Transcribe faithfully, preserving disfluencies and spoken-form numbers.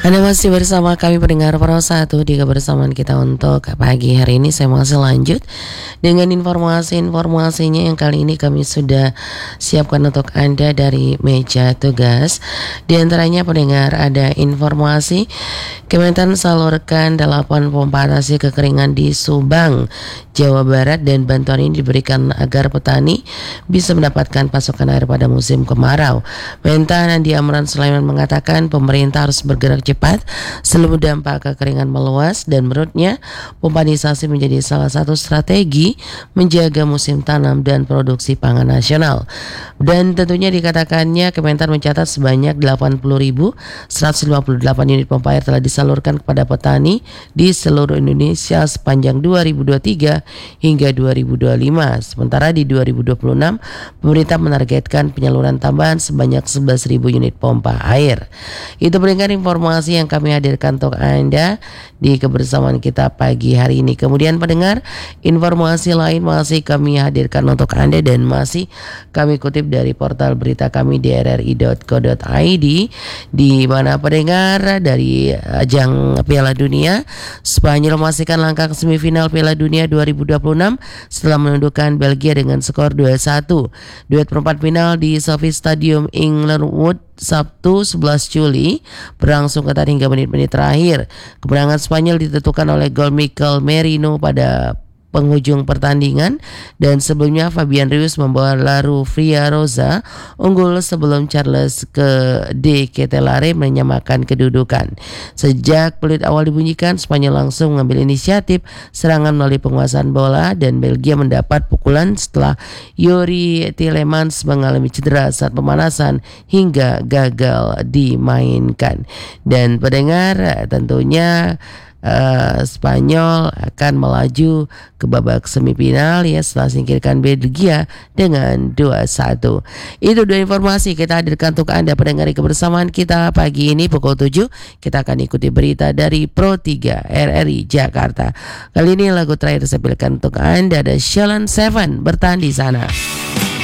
Anda masih bersama kami pendengar Pro satu di kebersamaan kita untuk pagi hari ini. Saya masih lanjut dengan informasi-informasinya yang kali ini kami sudah siapkan untuk Anda dari meja tugas. Di antaranya pendengar ada informasi Kementan salurkan delapan pompa atasi kekeringan di Subang, Jawa Barat, dan bantuan ini diberikan agar petani bisa mendapatkan pasokan air pada musim kemarau. Mentan Andi Amran Sulaiman mengatakan pemerintah harus bergerak cepat sebelum dampak kekeringan meluas, dan menurutnya pompanisasi menjadi salah satu strategi menjaga musim tanam dan produksi pangan nasional. Dan tentunya dikatakannya Kementan mencatat sebanyak delapan puluh ribu seratus lima puluh delapan unit pompa air telah disalurkan kepada petani di seluruh Indonesia sepanjang dua ribu dua puluh tiga hingga dua ribu dua puluh lima. Sementara di dua ribu dua puluh enam pemerintah menargetkan penyaluran tambahan sebanyak sebelas ribu unit pompa air. Itu berikan informasi yang kami hadirkan untuk Anda di kebersamaan kita pagi hari ini. Kemudian pendengar, informasi lain masih kami hadirkan untuk Anda dan masih kami kutip dari portal berita kami d r r i dot co dot i d, di mana pendengar dari ajang Piala Dunia, Spanyol memastikan langkah ke semifinal Piala Dunia dua ribu dua puluh enam setelah menundukkan Belgia dengan skor dua satu. Duet perempat final di Sophie Stadium Inglewood Sabtu sebelas Juli berlangsung ketat hingga menit-menit terakhir. Kemenangan Spanyol ditentukan oleh gol Mikel Merino pada penghujung pertandingan, dan sebelumnya Fabian Ruiz membawa La Rufia Rosa unggul sebelum Charles ke De Ketelaere menyamakan kedudukan. Sejak peluit awal dibunyikan, Spanyol langsung mengambil inisiatif serangan melalui penguasaan bola, dan Belgia mendapat pukulan setelah Yuri Tielemans mengalami cedera saat pemanasan hingga gagal dimainkan. Dan pendengar, tentunya Uh, Spanyol akan melaju ke babak semifinal ya setelah singkirkan Belgia dengan dua satu. Itu dua informasi kita hadirkan untuk Anda pendengar kebersamaan kita pagi ini pukul tujuh. Kita akan ikuti berita dari Pro tiga R R I Jakarta. Kali ini lagu terakhir saya pilihkan untuk Anda ada Sheldon Seven, Bertahan di Sana.